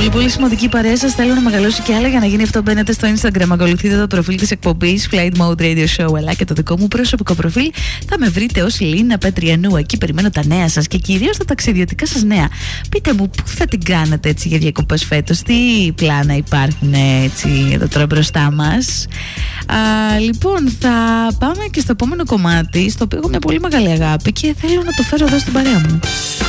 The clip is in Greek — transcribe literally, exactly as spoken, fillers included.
πολύ πολύ σημαντική παρέα σας. Θέλω να μεγαλώσει και άλλα. Για να γίνει αυτό, μπαίνετε στο Instagram, ακολουθείτε το προφίλ της εκπομπής Flight Mode Radio Show, αλλά και το δικό μου προσωπικό προφίλ. Θα με βρείτε ως Λίνα Πετριανού. Εκεί περιμένω τα νέα σας και κυρίως τα ταξιδιωτικά σας νέα. Πείτε μου, πού θα την κάνετε έτσι για διακοπές φέτος, τι πλάνα υπάρχουν έτσι εδώ τώρα μπροστά μας. Α, λοιπόν, θα πάμε και στο επόμενο κομμάτι, στο οποίο έχω μια πολύ μεγάλη αγάπη και θέλω να το φέρω εδώ στην παρέα μου.